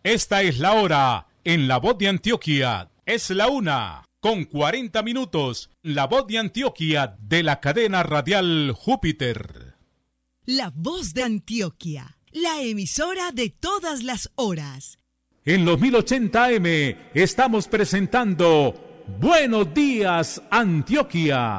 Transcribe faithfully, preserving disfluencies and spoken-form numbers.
Esta es la hora en La Voz de Antioquia. Es la una con cuarenta minutos. La Voz de Antioquia de la cadena radial Júpiter. La Voz de Antioquia, la emisora de todas las horas. En los mil ochenta A M estamos presentando Buenos Días, Antioquia.